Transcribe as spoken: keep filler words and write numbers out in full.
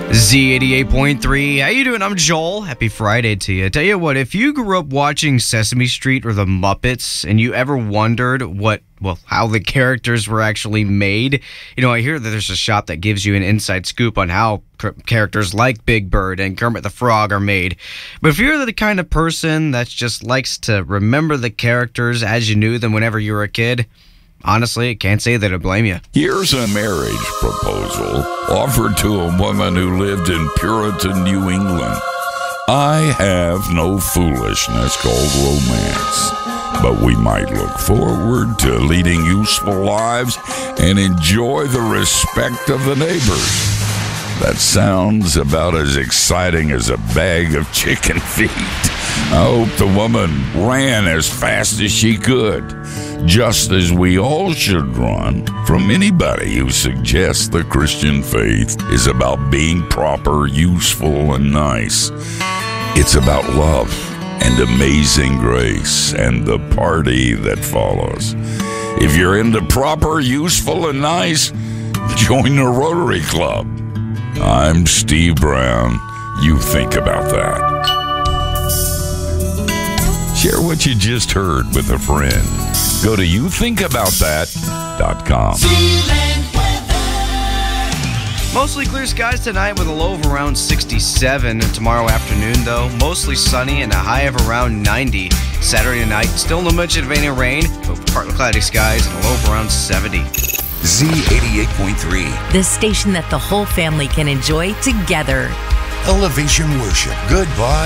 Z eighty-eight point three. How you doing? I'm Joel. Happy Friday to you. Tell you what, if you grew up watching Sesame Street or the Muppets and you ever wondered what, well, how the characters were actually made, you know, I hear that there's a shop that gives you an inside scoop on how c- characters like Big Bird and Kermit the Frog are made. But if you're the kind of person that just likes to remember the characters as you knew them whenever you were a kid, honestly, I can't say that I blame you. Here's a marriage proposal offered to a woman who lived in Puritan New England. I have no foolishness called romance, but we might look forward to leading useful lives and enjoy the respect of the neighbors. That sounds about as exciting as a bag of chicken feet. I hope the woman ran as fast as she could, just as we all should run from anybody who suggests the Christian faith is about being proper, useful, and nice. It's about love and amazing grace and the party that follows. If you're into proper, useful, and nice, join the Rotary Club. I'm Steve Brown. You think about that. Share what you just heard with a friend. Go to you think about that dot com. Mostly clear skies tonight with a low of around sixty-seven. Tomorrow afternoon, though, mostly sunny and a high of around ninety. Saturday night, still no mention of any rain, but partly cloudy skies and a low of around seventy. Z eighty-eight point three. The station that the whole family can enjoy together. Elevation Worship. Goodbye.